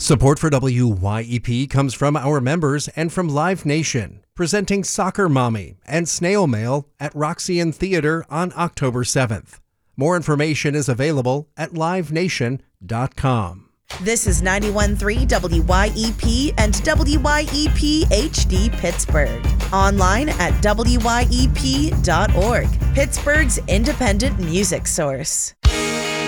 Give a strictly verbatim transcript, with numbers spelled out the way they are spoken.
Support for W Y E P comes from our members and from Live Nation, presenting Soccer Mommy and Snail Mail at Roxy Theater on October seventh. More information is available at live nation dot com. This is ninety-one point three W Y E P and W Y E P H D Pittsburgh. Online at W Y E P dot org, Pittsburgh's independent music source.